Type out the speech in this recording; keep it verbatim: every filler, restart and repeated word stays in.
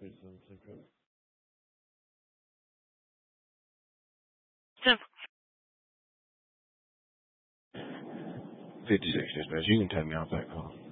fifty-six dispatch. You can take me off that call.